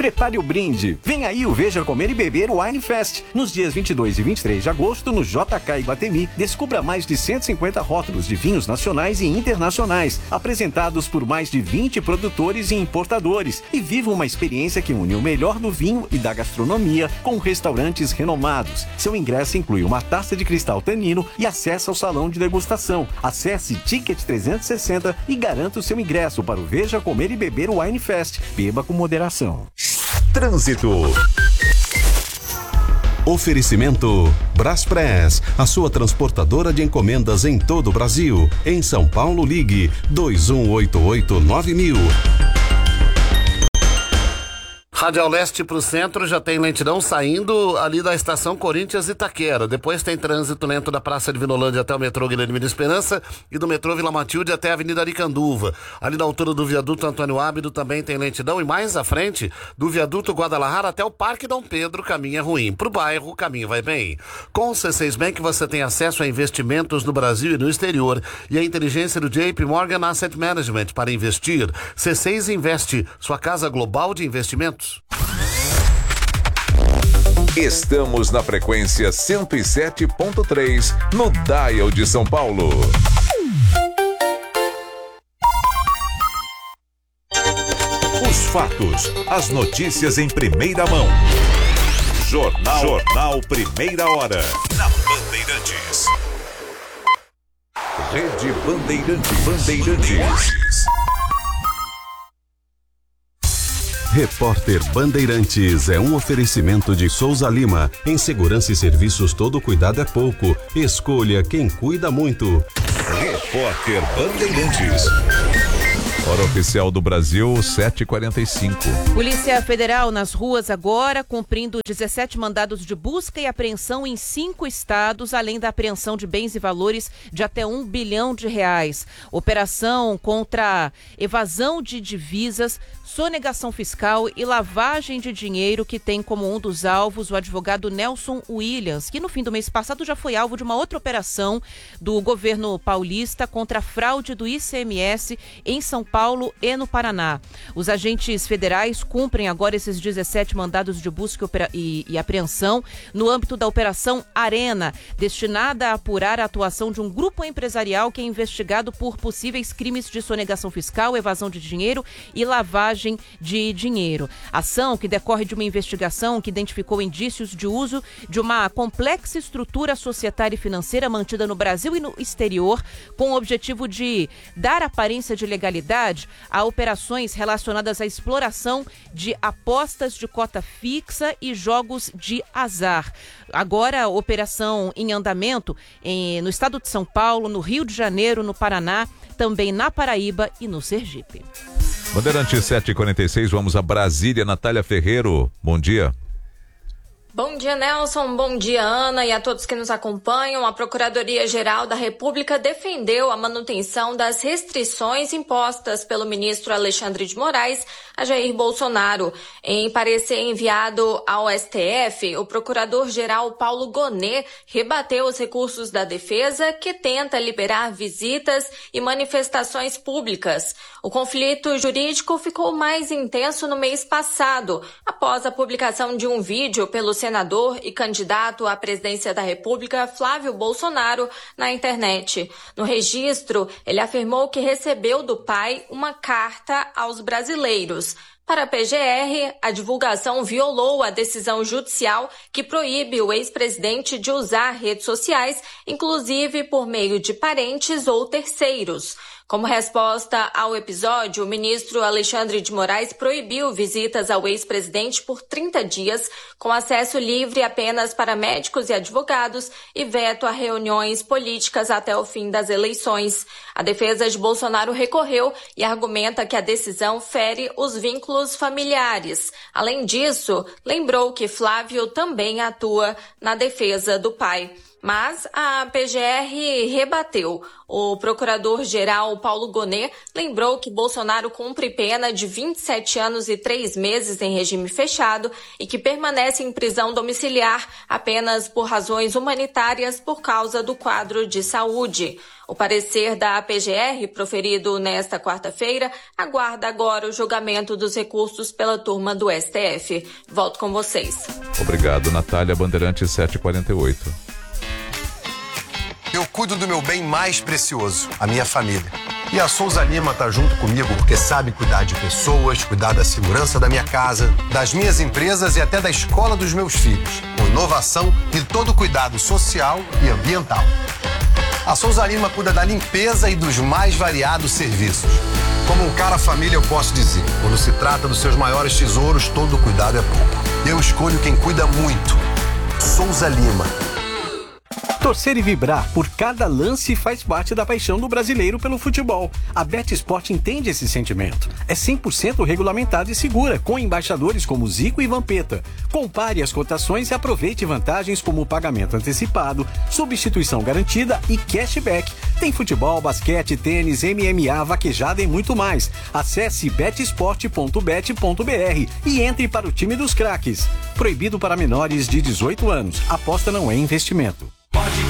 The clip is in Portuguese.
Prepare o brinde. Vem aí o Veja Comer e Beber Wine Fest. Nos dias 22 e 23 de agosto, no JK Iguatemi, descubra mais de 150 rótulos de vinhos nacionais e internacionais, apresentados por mais de 20 produtores e importadores. E viva uma experiência que une o melhor do vinho e da gastronomia com restaurantes renomados. Seu ingresso inclui uma taça de cristal Tanino e acesso ao salão de degustação. Acesse Ticket 360 e garanta o seu ingresso para o Veja Comer e Beber Wine Fest. Beba com moderação. Trânsito. Oferecimento Braspress, a sua transportadora de encomendas em todo o Brasil. Em São Paulo, ligue 2188-9000. Radial Leste para o centro já tem lentidão saindo ali da estação Corinthians Itaquera. Depois tem trânsito lento da Praça de Vinolândia até o metrô Guilherme de Esperança e do metrô Vila Matilde até a Avenida Aricanduva. Ali na altura do viaduto Antônio Ábido também tem lentidão e mais à frente do viaduto Guadalajara até o Parque Dom Pedro, o caminho é ruim. Para o bairro, o caminho vai bem. Com o C6 Bank você tem acesso a investimentos no Brasil e no exterior e a inteligência do JP Morgan Asset Management para investir. C6 Investe, sua casa global de investimentos. Estamos na frequência 107.3 no Dial de São Paulo. Os fatos, as notícias em primeira mão. Jornal Primeira Hora, na Bandeirantes. Rede Bandeirantes. Repórter Bandeirantes é um oferecimento de Souza Lima. Em segurança e serviços, todo cuidado é pouco. Escolha quem cuida muito. Repórter Bandeirantes. Hora oficial do Brasil, 7h45. Polícia Federal nas ruas agora, cumprindo 17 mandados de busca e apreensão em 5 estados, além da apreensão de bens e valores de até R$1 bilhão. Operação contra evasão de divisas, sonegação fiscal e lavagem de dinheiro, que tem como um dos alvos o advogado Nelson Williams, que no fim do mês passado já foi alvo de uma outra operação do governo paulista contra a fraude do ICMS em São Paulo e no Paraná. Os agentes federais cumprem agora esses 17 mandados de busca e apreensão no âmbito da Operação Arena, destinada a apurar a atuação de um grupo empresarial que é investigado por possíveis crimes de sonegação fiscal, evasão de dinheiro e lavagem de dinheiro. Ação que decorre de uma investigação que identificou indícios de uso de uma complexa estrutura societária e financeira mantida no Brasil e no exterior, com o objetivo de dar aparência de legalidade a operações relacionadas à exploração de apostas de cota fixa e jogos de azar. Agora, a operação em andamento no estado de São Paulo, no Rio de Janeiro, no Paraná, também na Paraíba e no Sergipe. Bandeirantes 7h46, vamos a Brasília. Natália Ferreiro, bom dia. Bom dia, Nelson. Bom dia, Ana, e a todos que nos acompanham. A Procuradoria-Geral da República defendeu a manutenção das restrições impostas pelo ministro Alexandre de Moraes a Jair Bolsonaro. Em parecer enviado ao STF, o procurador-geral Paulo Gonet rebateu os recursos da defesa, que tenta liberar visitas e manifestações públicas. O conflito jurídico ficou mais intenso no mês passado, após a publicação de um vídeo pelo senador e candidato à presidência da República, Flávio Bolsonaro, na internet. No registro, ele afirmou que recebeu do pai uma carta aos brasileiros. Para a PGR, a divulgação violou a decisão judicial que proíbe o ex-presidente de usar redes sociais, inclusive por meio de parentes ou terceiros. Como resposta ao episódio, o ministro Alexandre de Moraes proibiu visitas ao ex-presidente por 30 dias, com acesso livre apenas para médicos e advogados e veto a reuniões políticas até o fim das eleições. A defesa de Bolsonaro recorreu e argumenta que a decisão fere os vínculos familiares. Além disso, lembrou que Flávio também atua na defesa do pai. Mas a PGR rebateu. O procurador-geral Paulo Gonet lembrou que Bolsonaro cumpre pena de 27 anos e 3 meses em regime fechado e que permanece em prisão domiciliar apenas por razões humanitárias por causa do quadro de saúde. O parecer da PGR, proferido nesta quarta-feira, aguarda agora o julgamento dos recursos pela turma do STF. Volto com vocês. Obrigado, Natália. Bandeirantes 748. Eu cuido do meu bem mais precioso, a minha família. E a Souza Lima tá junto comigo porque sabe cuidar de pessoas, cuidar da segurança da minha casa, das minhas empresas e até da escola dos meus filhos, com inovação e todo cuidado social e ambiental. A Souza Lima cuida da limpeza e dos mais variados serviços. Como um cara família, eu posso dizer, quando se trata dos seus maiores tesouros, todo cuidado é pouco. Eu escolho quem cuida muito. Souza Lima. Torcer e vibrar por cada lance faz parte da paixão do brasileiro pelo futebol. A BetSport entende esse sentimento. É 100% regulamentada e segura, com embaixadores como Zico e Vampeta. Compare as cotações e aproveite vantagens como pagamento antecipado, substituição garantida e cashback. Tem futebol, basquete, tênis, MMA, vaquejada e muito mais. Acesse betsport.bet.br e entre para o time dos craques. Proibido para menores de 18 anos. Aposta não é investimento.